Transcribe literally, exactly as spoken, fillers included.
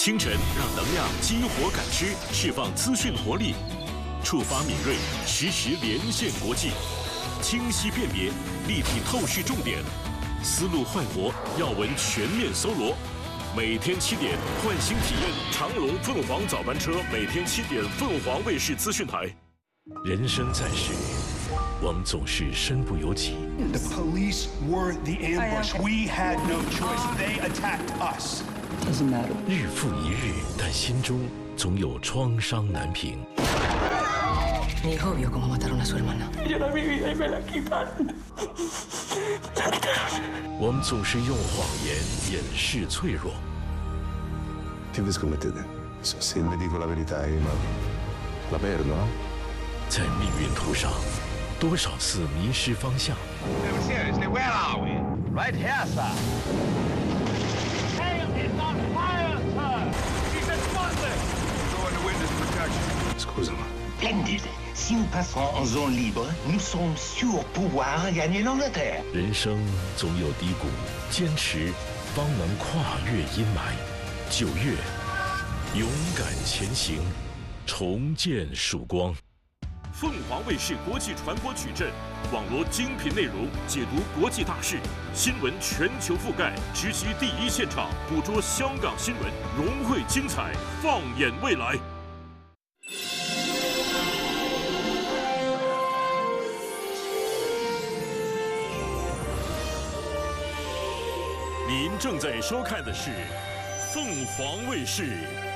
清晨让能量激活感知，释放资讯活力，触发敏锐，实时连线国际，清晰辨别，立体透视重点，思路焕活，要闻全面搜罗。每天七点，唤醒体验长荣凤凰早班车，每天七点，凤凰卫视资讯台。人生在世，我们总是身不由己。 The police were the ambush. We had no choice. They attacked us. Doesn't matter. 日复一日，但心中总有创伤难平。 Mi hijo vio cómo mataron a su hermana. Yo la viví y me la quitaron. 我们总是用谎言掩饰脆弱。 Che vi scommettete? Se vi dico la verità, ma la perdo, no? 在命运途上，多少次迷失方向。 Seriously, where are we? Right here, sir. Tail is on fire, sir. He's exploded. Go into witness protection. Scusami. Splendid. Si nous passons en zone libre, nous sommes sûrs pouvoir gagner l'Angleterre. 人生总有低谷，坚持方能跨越阴霾。九月，勇敢前行，重建曙光。凤凰卫视国际传播矩阵，网罗精品内容，解读国际大事，新闻全球覆盖，直击第一现场，捕捉香港新闻，融汇精彩，放眼未来。您正在收看的是凤凰卫视